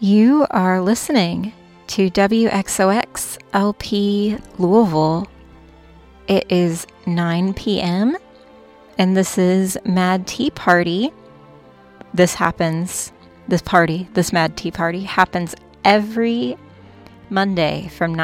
You are listening to WXOX LP Louisville. It is 9 p.m. and this is Mad Tea Party. This Mad Tea Party happens every Monday from